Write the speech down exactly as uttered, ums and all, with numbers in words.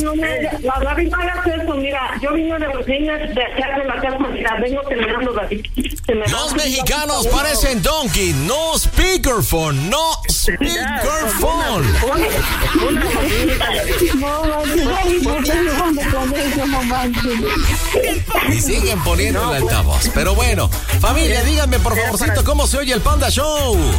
No, me, la David, no hagas eso, mira, yo vine de Virginia, de acá de la casa, mira, vengo terminando, David. Los mexicanos parecen donkey, no speakerphone, no speakerphone. Y siguen poniendo el altavoz. Pero bueno, familia, díganme por favorcito cómo se oye el Panda Show.